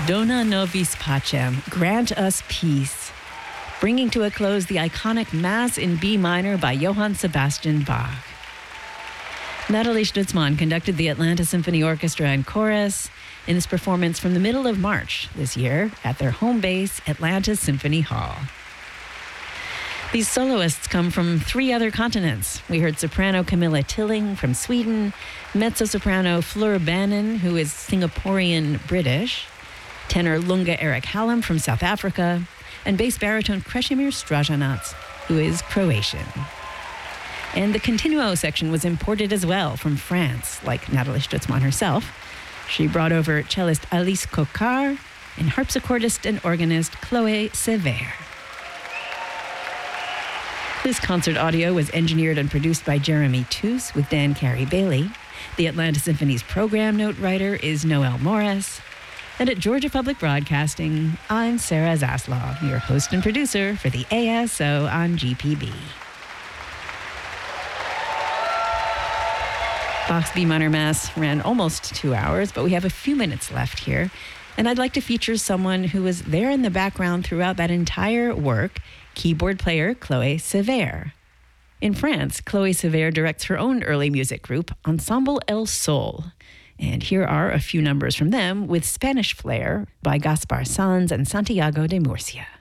Dona nobis pacem, grant us peace, bringing to a close the iconic Mass in B minor by Johann Sebastian Bach. Natalie Stutzmann conducted the Atlanta Symphony Orchestra and Chorus in this performance from the middle of March this year at their home base, Atlanta Symphony Hall. These soloists come from 3 other continents. We heard soprano Camilla Tilling from Sweden, mezzo-soprano Fleur Bannon, who is Singaporean-British, tenor Lunga Eric Hallam from South Africa, and bass baritone Krešimir Strazanac, who is Croatian. And the continuo section was imported as well from France, like Natalie Stutzmann herself. She brought over cellist Alice Cocard and harpsichordist and organist Chloé Sévère. This concert audio was engineered and produced by Jeremy Toos with Dan Carey-Bailey. The Atlanta Symphony's program note writer is Noel Morris. And at Georgia Public Broadcasting, I'm Sarah Zaslav, your host and producer for the ASO on GPB. Bach's B minor Mass ran almost 2 hours, but we have a few minutes left here. And I'd like to feature someone who was there in the background throughout that entire work, keyboard player Chloé Sévère. In France, Chloé Sévère directs her own early music group, Ensemble El Sol. And here are a few numbers from them with Spanish Flair by Gaspar Sanz and Santiago de Murcia.